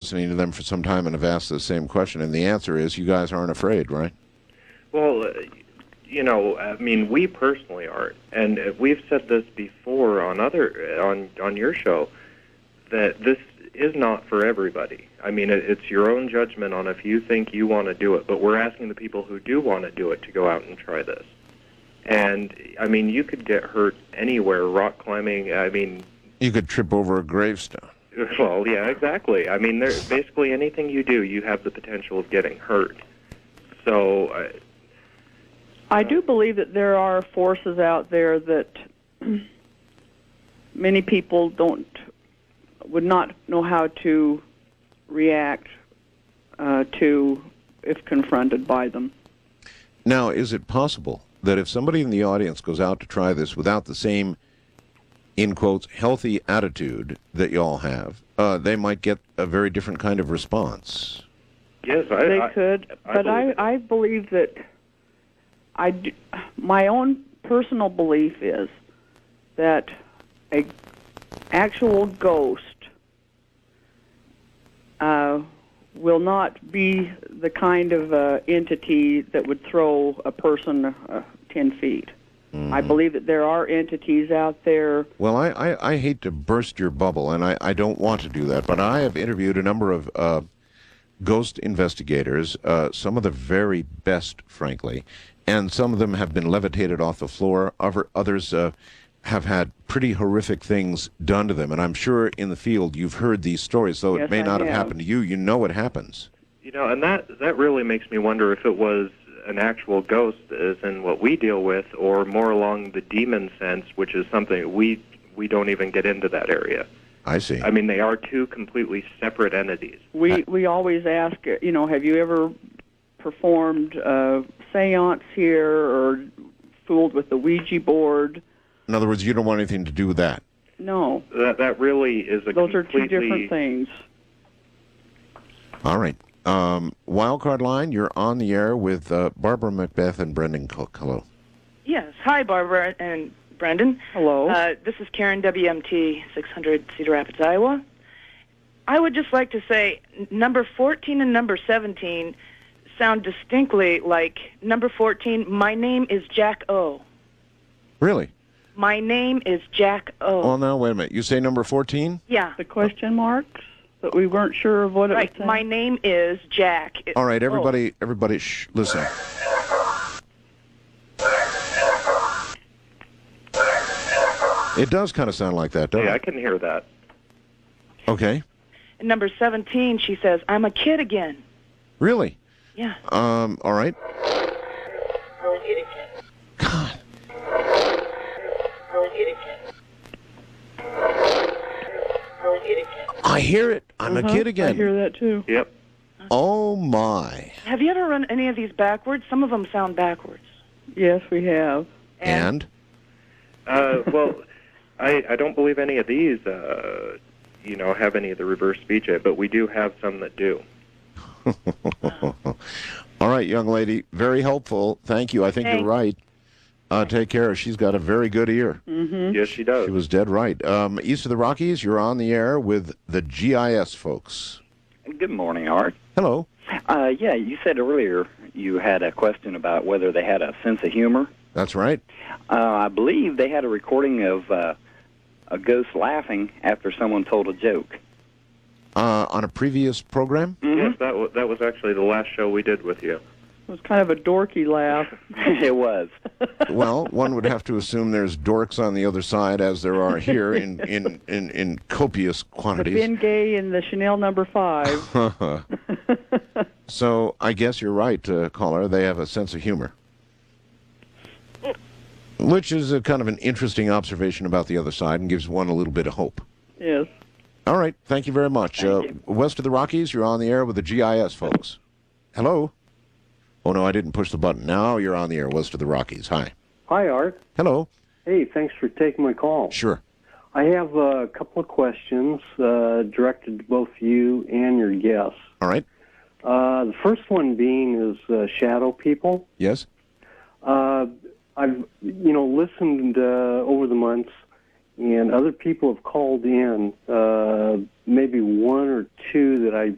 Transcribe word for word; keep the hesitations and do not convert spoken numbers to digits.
listening to them for some time and have asked the same question, and the answer is you guys aren't afraid, right? Well, uh, you know, I mean, we personally aren't, and uh, we've said this before on other on on your show that this is not for everybody. I mean, it, it's your own judgment on if you think you want to do it, but we're asking the people who do want to do it to go out and try this. And, I mean, you could get hurt anywhere, rock climbing, I mean... You could trip over a gravestone. Well, yeah, exactly. I mean, there, basically anything you do, you have the potential of getting hurt. So... Uh, I do believe that there are forces out there that many people don't would not know how to react uh, to if confronted by them. Now, is it possible that if somebody in the audience goes out to try this without the same, in quotes, healthy attitude that y'all have, uh, they might get a very different kind of response? Yes, I... They I, could, I but believe I, I believe that I do, my own personal belief is that a actual ghost uh, will not be the kind of uh, entity that would throw a person uh, ten feet. Mm-hmm. I believe that there are entities out there. Well, I, I, I hate to burst your bubble, and I, I don't want to do that, but I have interviewed a number of uh, ghost investigators, uh, some of the very best, frankly, and some of them have been levitated off the floor. Other, others uh, have had pretty horrific things done to them, and I'm sure in the field you've heard these stories, though yes, it may I not have. have happened to you. You know what happens. You know, and that that really makes me wonder if it was an actual ghost, as in what we deal with, or more along the demon sense, which is something we we don't even get into that area. I see. I mean, they are two completely separate entities. We we always ask, you know, have you ever performed a seance here or fooled with the Ouija board? In other words, you don't want anything to do with that. No. That that really is a Those completely... are two different things. All right. Um, Wildcard Line, you're on the air with uh, Barbara Macbeth and Brendan Cook. Hello. Yes. Hi, Barbara and Brendan. Hello. Uh, this is Karen, W M T, six hundred Cedar Rapids, Iowa. I would just like to say n- number fourteen and number seventeen sound distinctly like number fourteen, my name is Jack O. Really? My name is Jack O. Well, now, wait a minute. You say number fourteen? Yeah. The question marks? But we weren't sure of what it Right. was saying. My name is Jack. It- All right, O. everybody, everybody, shh, listen. It does kind of sound like that, doesn't Yeah, I it? can hear that. Okay. And number seventeen, she says, I'm a kid again. Really? Yeah. Um, all right. God. I hear it. I'm Uh-huh, a kid again. I hear that too. Yep. Oh, my. Have you ever run any of these backwards? Some of them sound backwards. Yes, we have. And? Uh, well, I, I don't believe any of these, uh, you know, have any of the reverse speech yet, but we do have some that do. All right, young lady. Very helpful. Thank you. I think Thanks. you're right. Uh, take care. She's got a very good ear. Mm-hmm. Yes, she does. She was dead right. Um, East of the Rockies, you're on the air with the G I S folks. Good morning, Art. Hello. Uh, yeah, you said earlier you had a question about whether they had a sense of humor. That's right. Uh, I believe they had a recording of uh, a ghost laughing after someone told a joke. Uh, on a previous program? Yes, that, w- that was actually the last show we did with you. It was kind of a dorky laugh. It was. Well, one would have to assume there's dorks on the other side, as there are here in, in, in, in copious The quantities. Ben Gay and the Chanel number five. So I guess you're right, uh, caller. They have a sense of humor. Which is a kind of an interesting observation about the other side and gives one a little bit of hope. Yes. All right. Thank you very much. Thank Uh, you. west of the Rockies, you're on the air with the G I S folks. Hello? Oh, no, I didn't push the button. Now you're on the air west of the Rockies. Hi. Hi, Art. Hello. Hey, thanks for taking my call. Sure. I have a couple of questions uh, directed to both you and your guests. All right. Uh, the first one being is uh, shadow people. Yes? Uh, I've, you know, listened uh, over the months, and other people have called in, uh, maybe one or two that I